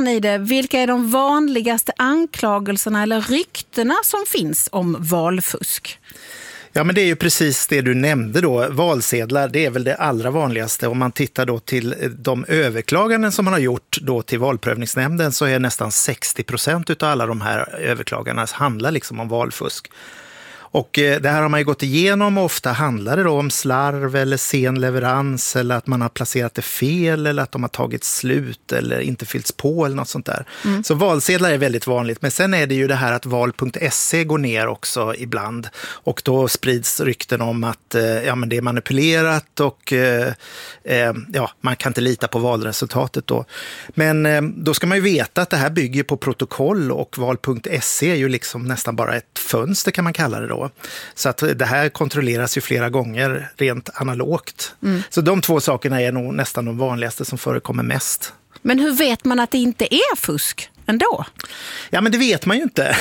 kärnan i det. Vilka är de vanligaste anklagelserna eller ryktena som finns om valfusk? Ja, men det är ju precis det du nämnde då. Valsedlar, det är väl det allra vanligaste. Om man tittar då till de överklaganden som man har gjort då till valprövningsnämnden, så är nästan 60% av alla de här överklagandena handlar liksom om valfusk. Och det här har man ju gått igenom, och ofta handlar det då om slarv eller sen leverans, eller att man har placerat det fel, eller att de har tagit slut eller inte fyllts på eller något sånt där. Så valsedlar är väldigt vanligt, men sen är det ju det här att val.se går ner också ibland, och då sprids rykten om att men det är manipulerat och man kan inte lita på valresultatet då. Men då ska man ju veta att det här bygger på protokoll, och val.se är ju liksom nästan bara ett fönster, kan man kalla det då. Så att det här kontrolleras ju flera gånger rent analogt. Så de två sakerna är nog nästan de vanligaste som förekommer mest. Men hur vet man att det inte är fusk ändå? Ja, men det vet man ju inte.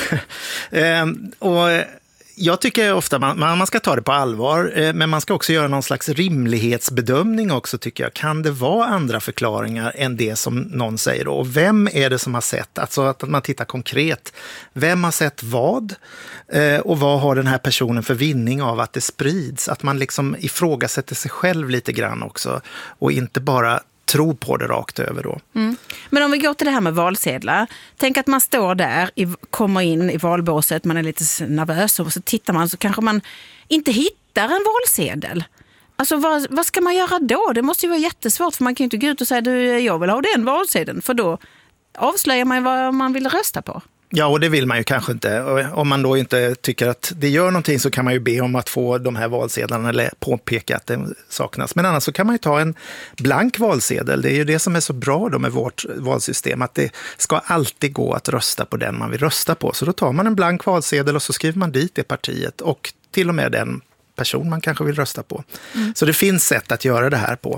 Och jag tycker ofta man ska ta det på allvar, men man ska också göra någon slags rimlighetsbedömning också, tycker jag. Kan det vara andra förklaringar än det som någon säger då? Och vem är det som har sett? Alltså att man tittar konkret. Vem har sett vad? Och vad har den här personen för vinning av att det sprids? Att man liksom ifrågasätter sig själv lite grann också, och inte bara tro på det rakt över då. Men om vi går till det här med valsedlar. Tänk att man står där, kommer in i valbåset, man är lite nervös, och så tittar man, så kanske man inte hittar en valsedel. Alltså vad ska man göra då? Det måste ju vara jättesvårt, för man kan ju inte gå ut och säga jag vill ha den valsedeln, för då avslöjar man vad man vill rösta på. Ja, och det vill man ju kanske inte. Om man då inte tycker att det gör någonting, så kan man ju be om att få de här valsedlarna, eller påpeka att det saknas. Men annars så kan man ju ta en blank valsedel. Det är ju det som är så bra då med vårt valsystem, att det ska alltid gå att rösta på den man vill rösta på. Så då tar man en blank valsedel och så skriver man dit det partiet, och till och med den person man kanske vill rösta på. Så det finns sätt att göra det här på.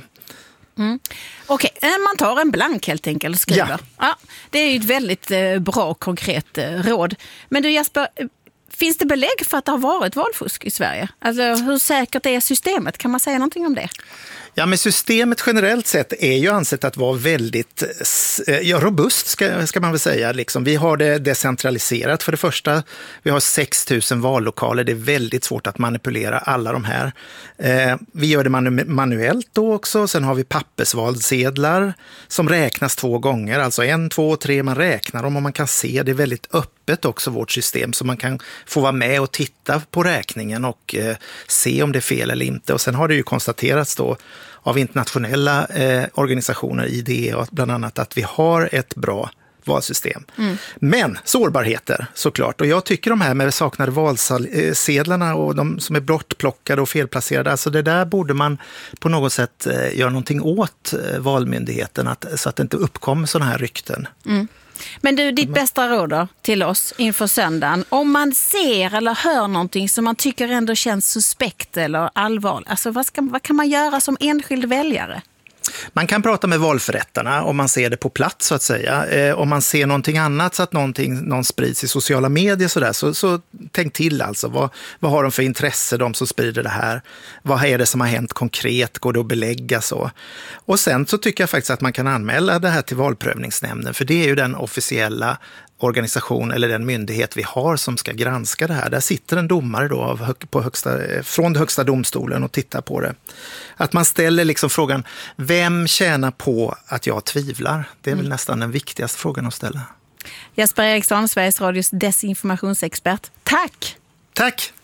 Okej, man tar en blank helt enkelt och skriver. Ja, det är ju ett väldigt bra konkret råd. Men du Jesper, finns det belägg för att det har varit valfusk i Sverige? Alltså hur säkert är systemet? Kan man säga någonting om det? Ja, men systemet generellt sett är ju ansett att vara väldigt robust, ska man väl säga. Liksom. Vi har det decentraliserat för det första. Vi har 6 000 vallokaler. Det är väldigt svårt att manipulera alla de här. Vi gör det manuellt då också. Sen har vi pappersvalsedlar som räknas 2 gånger. Alltså 1, 2, 3, man räknar dem, och man kan se. Det är väldigt öppet också, vårt system. Så man kan få vara med och titta på räkningen och se om det är fel eller inte. Och sen har det ju konstaterats då av internationella organisationer, IDE bland annat, att vi har ett bra valsystem. Men sårbarheter såklart, och jag tycker de här med saknade valsedlarna och de som är bortplockade och felplacerade, alltså det där borde man på något sätt göra någonting åt, valmyndigheten, så att det inte uppkommer sådana här rykten. Men du, ditt bästa råd då till oss inför söndagen, om man ser eller hör någonting som man tycker ändå känns suspekt eller allvarligt, alltså vad kan man göra som enskild väljare? Man kan prata med valförrättarna om man ser det på plats, så att säga. Om man ser någonting annat, så att någon sprids i sociala medier så tänk till alltså. Vad har de för intresse, de som sprider det här? Vad är det som har hänt konkret? Går det att belägga så? Och sen så tycker jag faktiskt att man kan anmäla det här till valprövningsnämnden, för det är ju den officiella organisation eller den myndighet vi har som ska granska det här. Där sitter en domare då från högsta domstolen och tittar på det. Att man ställer liksom frågan, vem tjänar på att jag tvivlar? Det är väl nästan den viktigaste frågan att ställa. Jesper Eriksson, Sveriges Radios desinformationsexpert. Tack! Tack!